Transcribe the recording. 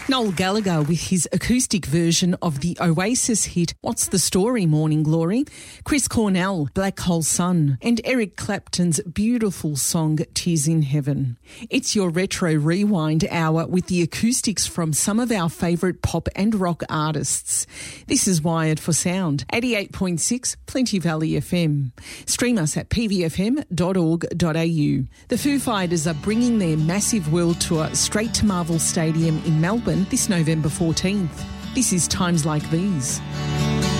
Noel Gallagher with his acoustic version of the Oasis hit What's the Story, Morning Glory, Chris Cornell, Black Hole Sun, and Eric Clapton's beautiful song Tears in Heaven. It's your Retro Rewind hour with the acoustics from some of our favourite pop and rock artists. This is Wired for Sound, 88.6 Plenty Valley FM. Stream us at pvfm.org.au. The Foo Fighters are bringing their massive world tour straight to Marvel Stadium in Melbourne this November 14th. This is Times Like These.